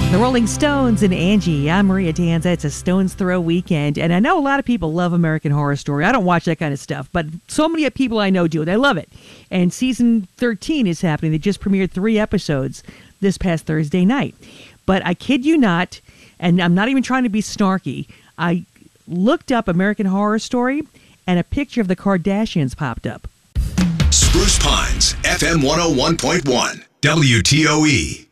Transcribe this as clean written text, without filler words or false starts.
The Rolling Stones and Angie. I'm Maria Danza. It's a Stones Throw weekend, and I know a lot of people love American Horror Story. I don't watch that kind of stuff, but so many people I know do. They love it. And season 13 is happening. They just premiered 3 episodes this past Thursday night. But I kid you not, and I'm not even trying to be snarky, I looked up American Horror Story, and a picture of the Kardashians popped up. Spruce Pines, FM 101.1, WTOE.